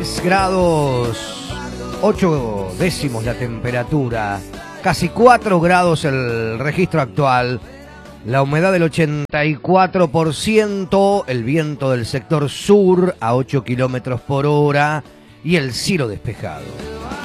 Grados, 8 décimos la temperatura, casi 4 grados el registro actual, la humedad del 84%, el viento del sector sur a 8 kilómetros por hora y el cielo despejado.